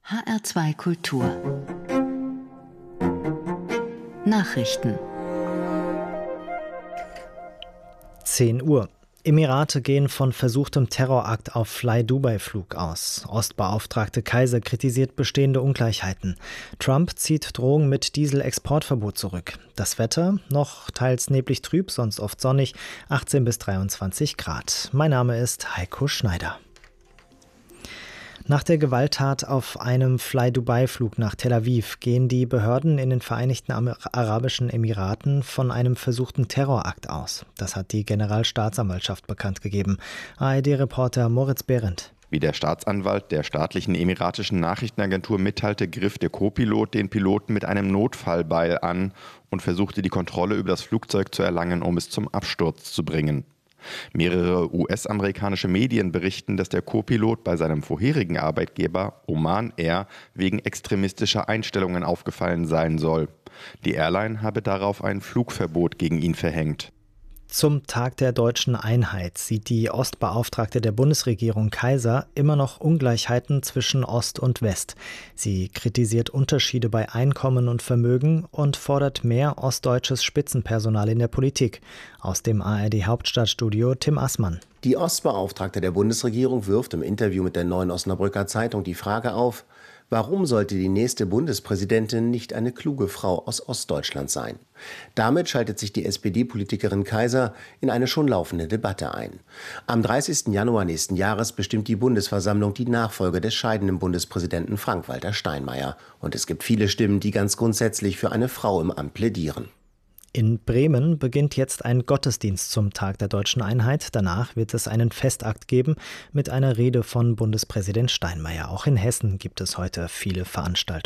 HR2 Kultur Nachrichten 10 Uhr. Emirate gehen von versuchtem Terrorakt auf Fly-Dubai-Flug aus. Ostbeauftragte Kaiser kritisiert bestehende Ungleichheiten. Trump zieht Drohung mit Diesel-Exportverbot zurück. Das Wetter noch teils neblig trüb, sonst oft sonnig, 18 bis 23 Grad. Mein Name ist Heiko Schneider. Nach der Gewalttat auf einem Fly-Dubai-Flug nach Tel Aviv gehen die Behörden in den Vereinigten Arabischen Emiraten von einem versuchten Terrorakt aus. Das hat die Generalstaatsanwaltschaft bekannt gegeben. ARD-Reporter Moritz Behrendt. Wie der Staatsanwalt der staatlichen emiratischen Nachrichtenagentur mitteilte, griff der Co-Pilot den Piloten mit einem Notfallbeil an und versuchte die Kontrolle über das Flugzeug zu erlangen, um es zum Absturz zu bringen. Mehrere US-amerikanische Medien berichten, dass der Co-Pilot bei seinem vorherigen Arbeitgeber Oman Air wegen extremistischer Einstellungen aufgefallen sein soll. Die Airline habe darauf ein Flugverbot gegen ihn verhängt. Zum Tag der deutschen Einheit sieht die Ostbeauftragte der Bundesregierung Kaiser immer noch Ungleichheiten zwischen Ost und West. Sie kritisiert Unterschiede bei Einkommen und Vermögen und fordert mehr ostdeutsches Spitzenpersonal in der Politik. Aus dem ARD-Hauptstadtstudio Tim Assmann. Die Ostbeauftragte der Bundesregierung wirft im Interview mit der Neuen Osnabrücker Zeitung die Frage auf, warum sollte die nächste Bundespräsidentin nicht eine kluge Frau aus Ostdeutschland sein? Damit schaltet sich die SPD-Politikerin Kaiser in eine schon laufende Debatte ein. Am 30. Januar nächsten Jahres bestimmt die Bundesversammlung die Nachfolge des scheidenden Bundespräsidenten Frank-Walter Steinmeier. Und es gibt viele Stimmen, die ganz grundsätzlich für eine Frau im Amt plädieren. In Bremen beginnt jetzt ein Gottesdienst zum Tag der deutschen Einheit. Danach wird es einen Festakt geben mit einer Rede von Bundespräsident Steinmeier. Auch in Hessen gibt es heute viele Veranstaltungen.